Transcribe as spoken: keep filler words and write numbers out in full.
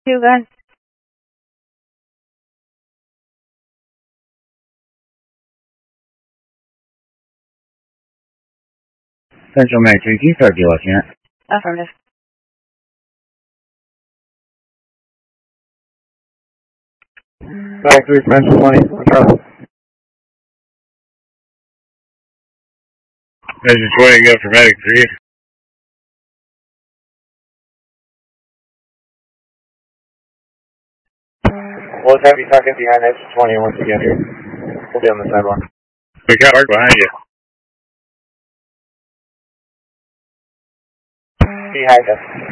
You guys. Central Mag three, can you start dealing it? Affirmative. Mag three, Central twenty, Charlie. Measure twenty, go for Medic three. We'll have you target behind exit twenty once you get here. We'll be on the sidewalk. We got work behind you. Behind us.